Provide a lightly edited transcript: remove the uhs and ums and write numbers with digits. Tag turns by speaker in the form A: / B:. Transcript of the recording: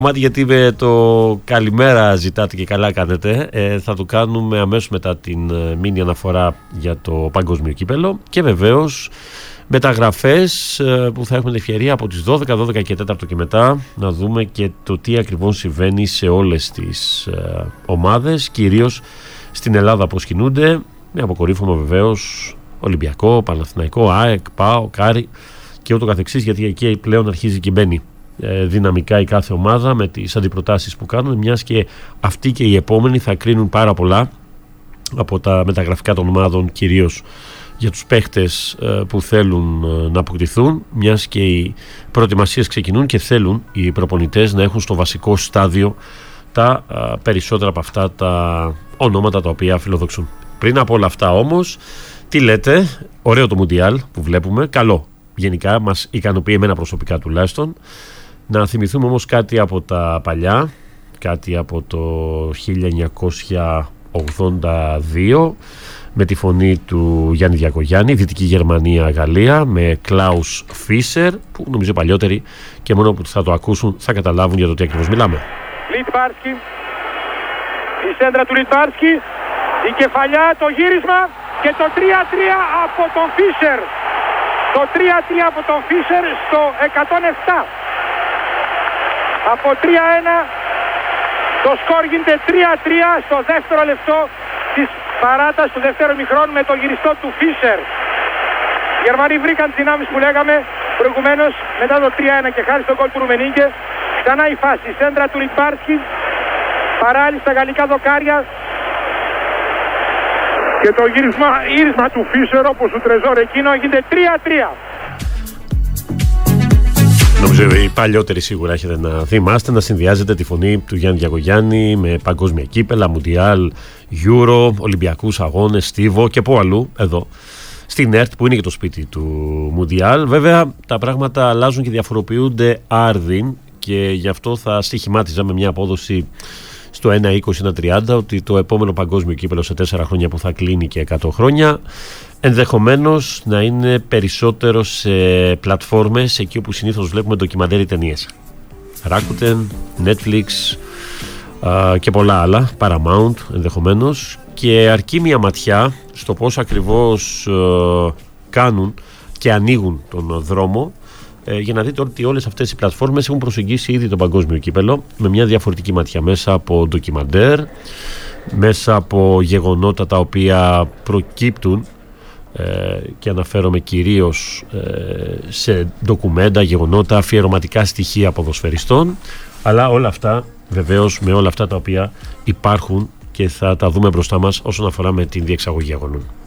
A: Γιατί με το καλημέρα ζητάτε και καλά κάνετε, θα το κάνουμε αμέσως μετά την μίνι αναφορά για το παγκόσμιο κύπελλο και βεβαίως μεταγραφές που θα έχουμε την ευκαιρία από τις 12 και 4 και μετά να δούμε και το τι ακριβώς συμβαίνει σε όλες τις ομάδες, κυρίως στην Ελλάδα πώς κινούνται, με αποκορύφωμα βεβαίως Ολυμπιακό, Παναθηναϊκό, ΑΕΚ, ΠΑΟΚ, Άρη και ούτω καθεξής, γιατί εκεί πλέον αρχίζει και μπαίνει δυναμικά η κάθε ομάδα με τις αντιπροτάσεις που κάνουν, μιας και αυτοί και οι επόμενοι θα κρίνουν πάρα πολλά από τα μεταγραφικά των ομάδων, κυρίως για τους παίχτες που θέλουν να αποκτηθούν, μιας και οι προετοιμασίες ξεκινούν και θέλουν οι προπονητές να έχουν στο βασικό στάδιο τα περισσότερα από αυτά τα ονόματα τα οποία φιλοδοξούν. Πριν από όλα αυτά όμως, τι λέτε? Ωραίο το Μουντιάλ που βλέπουμε, καλό γενικά, μας ικανοποιεί εμένα προσωπικά τουλάχιστον. Να θυμηθούμε όμως κάτι από τα παλιά, κάτι από το 1982 με τη φωνή του Γιάννη Διακογιάννη, Δυτική Γερμανία, Γαλλία, με Κλάους Φίσερ, που νομίζω παλιότεροι και μόνο που θα το ακούσουν θα καταλάβουν για το τι ακριβώς μιλάμε.
B: Λιτβάρσκι, η σέντρα του Λιτβάρσκι, η κεφαλιά, το γύρισμα και το 3-3 από τον Φίσερ. Το 3-3 από τον Φίσερ στο 107. Από 3-1 το σκορ γίνεται 3-3 στο δεύτερο λεπτό της παράτασης του δεύτερου ημιχρόνου με το γυριστό του Φίσερ. Οι Γερμανοί βρήκαν τις δυνάμεις που λέγαμε προηγουμένως μετά το 3-1 και χάρη στον γκολ του Ρουμενίγκε. Ξανά η φάση, η σέντρα του Λιτβάρσκι, παράλληλη στα γαλλικά δοκάρια και το γύρισμα του Φίσερ όπως του Τρεζόρ εκείνο γίνεται 3-3.
A: Νομίζω οι παλιότεροι σίγουρα έχετε να θυμάστε να συνδυάζετε τη φωνή του Γιάννη Διακογιάννη με παγκόσμια κύπελλα, Μουντιάλ, Euro, Ολυμπιακούς αγώνες, Στίβο και από αλλού εδώ στην ΕΡΤ που είναι και το σπίτι του Μουντιάλ. Βέβαια τα πράγματα αλλάζουν και διαφοροποιούνται άρδιν και γι' αυτό θα στοιχημάτιζα με μια απόδοση στο 1-20-1-30 ότι το επόμενο παγκόσμιο κύπελλο σε 4 χρόνια που θα κλείνει και 100 χρόνια ενδεχομένως να είναι περισσότερο σε πλατφόρμες εκεί όπου συνήθως βλέπουμε ντοκιμαντέρ ή ταινίες. Rakuten, Netflix και πολλά άλλα, Paramount ενδεχομένως, και αρκεί μια ματιά στο πώς ακριβώς κάνουν και ανοίγουν τον δρόμο για να δείτε ότι όλες αυτές οι πλατφόρμες έχουν προσεγγίσει ήδη το παγκόσμιο κύπελλο με μια διαφορετική ματιά, μέσα από ντοκιμαντέρ, μέσα από γεγονότα τα οποία προκύπτουν και αναφέρομαι κυρίως σε ντοκουμέντα, γεγονότα, αφιερωματικά στοιχεία ποδοσφαιριστών, αλλά όλα αυτά βεβαίως με όλα αυτά τα οποία υπάρχουν και θα τα δούμε μπροστά μας όσον αφορά με την διεξαγωγή αγώνων.